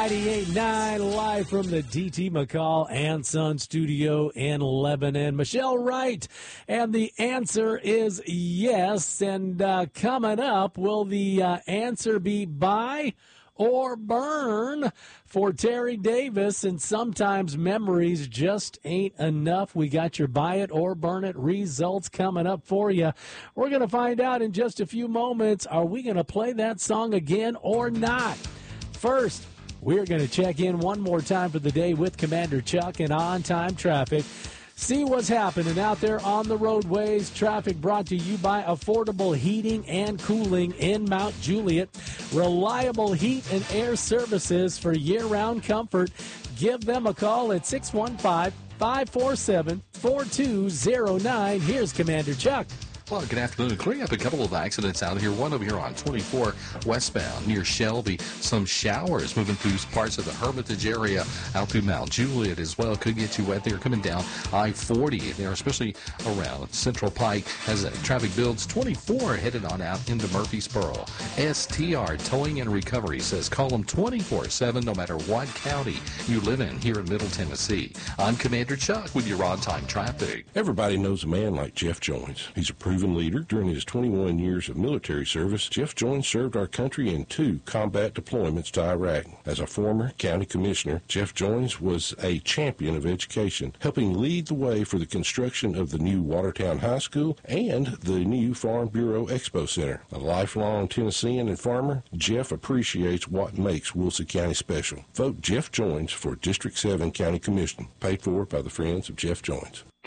98.9 live from the D.T. McCall and Son studio in Lebanon. Michelle Wright, and the answer is yes. And coming up, will the answer be buy or burn for Terry Davis? And sometimes memories just ain't enough. We got your buy it or burn it results coming up for you. We're going to find out in just a few moments. Are we going to play that song again or not? First, we're going to check in one more time for the day with Commander Chuck and on-time traffic. See what's happening out there on the roadways. Traffic brought to you by Affordable Heating and Cooling in Mount Juliet. Reliable heat and air services for year-round comfort. Give them a call at 615-547-4209. Here's Commander Chuck. Well, good afternoon. Clearing up a couple of accidents out here. One over here on 24 westbound near Shelby. Some showers moving through parts of the Hermitage area out through Mount Juliet as well. Could get you wet there coming down I-40 there, especially around Central Pike as traffic builds. 24 headed on out into Murfreesboro. STR Towing and Recovery says call them 24/7 no matter what county you live in here in Middle Tennessee. I'm Commander Chuck with your on-time traffic. Everybody knows a man like Jeff Joins. He's a proven leader. During his 21 years of military service, Jeff Joins served our country in 2 combat deployments to Iraq. As a former county commissioner, Jeff Joins was a champion of education, helping lead the way for the construction of the new Watertown High School and the new Farm Bureau Expo Center. A lifelong Tennessean and farmer, Jeff appreciates what makes Wilson County special. Vote Jeff Joins for District 7 County Commission, paid for by the Friends of Jeff Joins.